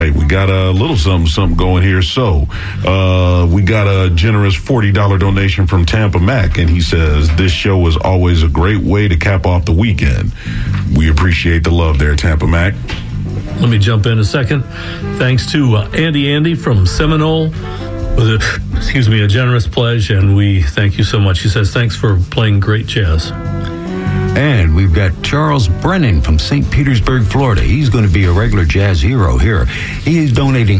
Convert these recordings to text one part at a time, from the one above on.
Hey, we got a little something going here. So, we got a generous $40 donation from Tampa Mac, and he says, this show is always a great way to cap off the weekend. We appreciate the love there, Tampa Mac. Let me jump in a second. Thanks to Andy from Seminole with a generous pledge, and we thank you so much. He says, thanks for playing great jazz. And we've got Charles Brennan from St. Petersburg, Florida. He's going to be a regular jazz hero here. He is donating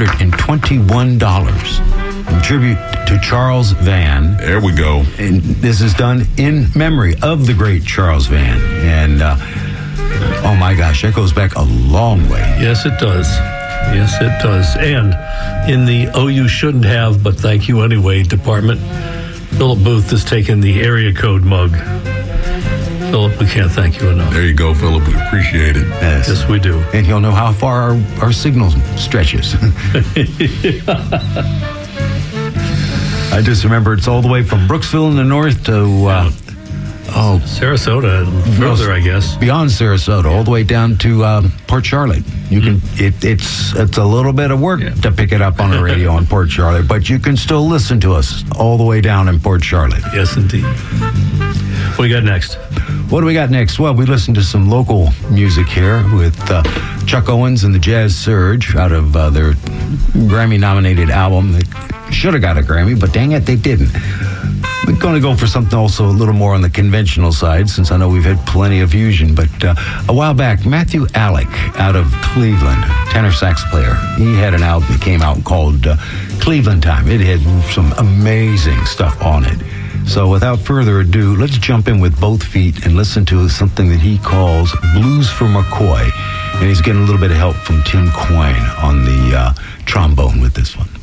$321 in tribute to Charles Vann. There we go. And this is done in memory of the great Charles Vann. And, oh my gosh, that goes back a long way. Yes, it does. Yes, it does. And in the "Oh, you shouldn't have, but thank you anyway" department, Philip Booth has taken the area code mug. Philip, we can't thank you enough. There you go, Philip. We appreciate it. Yes, we do. And he'll know how far our signal stretches. I just remember it's all the way from Brooksville in the north to Sarasota and further, I guess. Beyond Sarasota, all the way down to Port Charlotte. You can. It's a little bit of work to pick it up on the radio in Port Charlotte, but you can still listen to us all the way down in Port Charlotte. Yes, indeed. What do we got next? What do we got next? Well, we listened to some local music here with Chuck Owens and the Jazz Surge out of their Grammy-nominated album that should have got a Grammy, but dang it, they didn't. We're going to go for something also a little more on the conventional side, since I know we've had plenty of fusion. But a while back, Matthew Alec out of Cleveland, tenor sax player, he had an album that came out called Cleveland Time. It had some amazing stuff on it. So without further ado, let's jump in with both feet and listen to something that he calls Blues for McCoy. And he's getting a little bit of help from Tim Quine on the trombone with this one.